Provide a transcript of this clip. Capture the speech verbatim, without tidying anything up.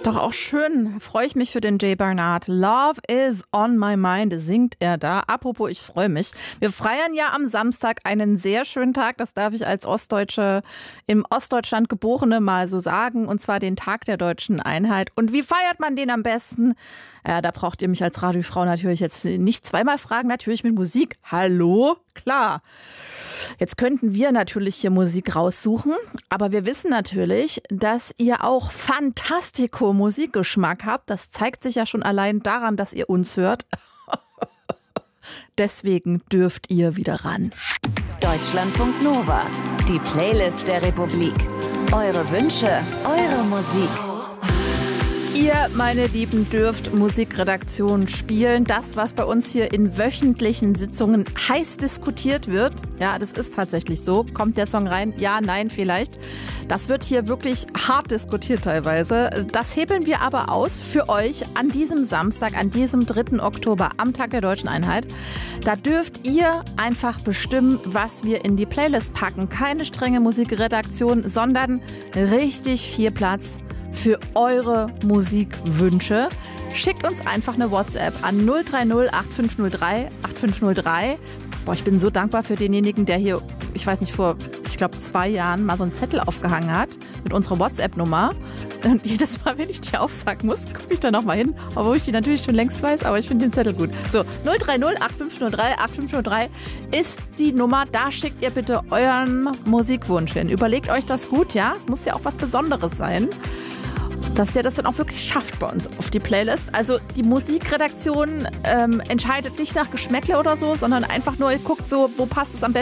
Ist doch auch schön. Freue ich mich für den Jay Barnard. Love is on my mind, singt er da. Apropos, ich freue mich. Wir feiern ja am Samstag einen sehr schönen Tag. Das darf ich als Ostdeutsche, im Ostdeutschland Geborene mal so sagen. Und zwar den Tag der deutschen Einheit. Und wie feiert man den am besten? Ja, da braucht ihr mich als Radiofrau natürlich jetzt nicht zweimal fragen. Natürlich mit Musik. Hallo? Klar. Jetzt könnten wir natürlich hier Musik raussuchen, aber wir wissen natürlich, dass ihr auch fantastico Musikgeschmack habt. Das zeigt sich ja schon allein daran, dass ihr uns hört. Deswegen dürft ihr wieder ran. Deutschlandfunk Nova, die Playlist der Republik. Eure Wünsche, eure Musik. Ihr, meine Lieben, dürft Musikredaktion spielen. Das, was bei uns hier in wöchentlichen Sitzungen heiß diskutiert wird. Ja, das ist tatsächlich so. Kommt der Song rein? Ja, nein, vielleicht. Das wird hier wirklich hart diskutiert teilweise. Das hebeln wir aber aus für euch an diesem Samstag, an diesem dritten Oktober, am Tag der Deutschen Einheit. Da dürft ihr einfach bestimmen, was wir in die Playlist packen. Keine strenge Musikredaktion, sondern richtig viel Platz für eure Musikwünsche. Schickt uns einfach eine WhatsApp an null drei null acht fünf null drei acht fünf null drei. Boah, ich bin so dankbar für denjenigen, der hier, ich weiß nicht, vor, ich glaube, zwei Jahren mal so einen Zettel aufgehangen hat mit unserer WhatsApp-Nummer. Und jedes Mal, wenn ich die aufsagen muss, gucke ich da nochmal hin, obwohl ich die natürlich schon längst weiß, aber ich finde den Zettel gut. So, null drei null acht fünf null drei acht fünf null drei ist die Nummer. Da schickt ihr bitte euren Musikwunsch hin. Überlegt euch das gut, ja? Es muss ja auch was Besonderes sein, dass der das dann auch wirklich schafft bei uns auf die Playlist. Also die Musikredaktion ähm, entscheidet nicht nach Geschmäckle oder so, sondern einfach nur guckt so, wo passt es am besten